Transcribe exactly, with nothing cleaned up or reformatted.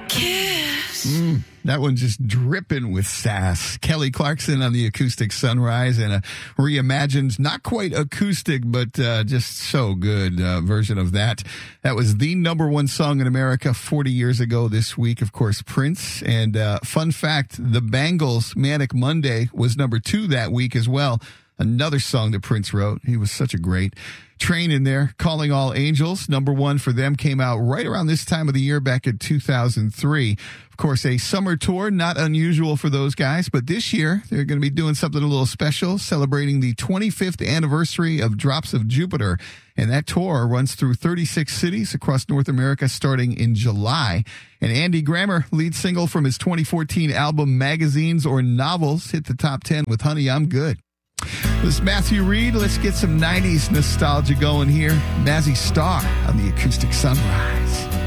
kiss. Mm, that one just dripping with sass. Kelly Clarkson on the acoustic Sunrise and a reimagined, not quite acoustic, but uh, just so good uh, version of that. That was the number one song in America forty years ago this week, of course, Prince. And uh, fun fact, the Bangles' Manic Monday was number two that week as well. Another song that Prince wrote. He was such a great Train in there. Calling All Angels, number one for them, came out right around this time of the year back in two thousand three. Of course, a summer tour, not unusual for those guys, but this year they're going to be doing something a little special, celebrating the twenty-fifth anniversary of Drops of Jupiter. And that tour runs through thirty-six cities across North America starting in July. And Andy Grammer, lead single from his twenty fourteen album Magazines or Novels, hit the top ten with Honey, I'm Good. This is Matthew Reed. Let's get some nineties nostalgia going here. Mazzy Star on the acoustic Sunrise.